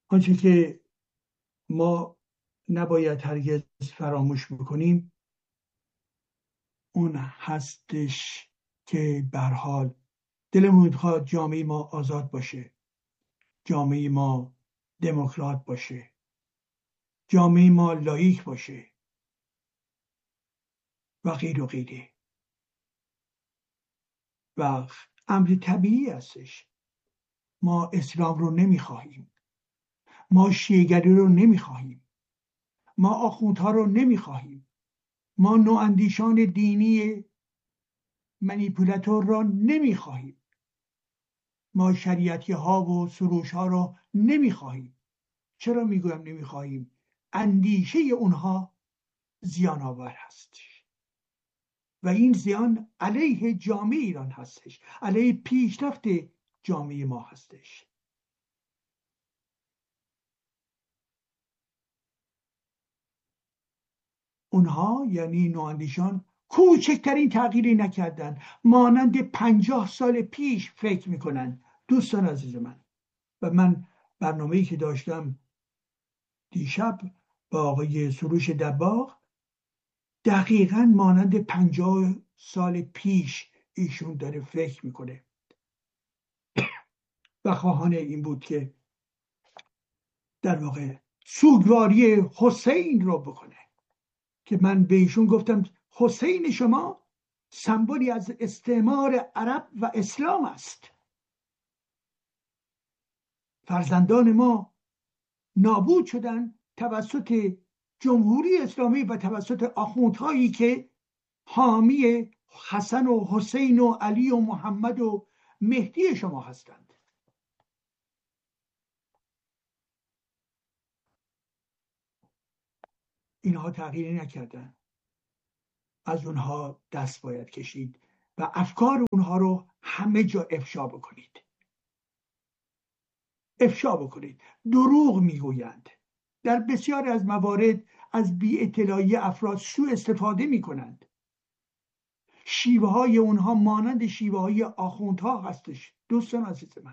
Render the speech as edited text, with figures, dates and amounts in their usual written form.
آنچه که ما نباید هرگز فراموش بکنیم اون هستش که به هر حال دلمون میخواد جامعه ما آزاد باشه، جامعه ما دموکرات باشه، جامعه ما لاییک باشه و غیر و غیره. و امر طبیعی هستش. ما اسلام رو نمیخواهیم، ما شیعه‌گری رو نمیخواهیم، ما آخوندها رو نمیخواهیم، ما نواندیشان دینی منیپولاتور را نمیخواهیم، ما شریعتی ها و سروش ها را نمیخواهیم. چرا میگویم نمیخواهیم؟ اندیشه اونها زیان آور هست و این زیان علیه جامعه ایران هستش، علیه پیشرفت جامعه ما هستش. اونها یعنی نواندیشان کوچکترین تغییری نکردن، مانند 50 سال پیش فکر میکنن. دوستان عزیز من، و من برنامه‌ای که داشتم دیشب با آقای سروش دباغ دقیقا مانند 50 سال پیش ایشون داره فکر میکنه و خواهان این بود که در واقع سوگواری حسین رو بکنه، که من به ایشون گفتم حسین شما سمبولی از استعمار عرب و اسلام است. فرزندان ما نابود شدن توسط جمهوری اسلامی و توسط آخوندهایی که حامی حسن و حسین و علی و محمد و مهدی شما هستند. اینها تغییری نکردن. از اونها دست باید کشید و افکار اونها رو همه جا افشا بکنید. افشا بکنید. دروغ میگویند. در بسیاری از موارد از بی اطلاعی افراد سوء استفاده میکنند. شیوه های اونها مانند شیوه های آخوندها هستش. دوستان عزیز من،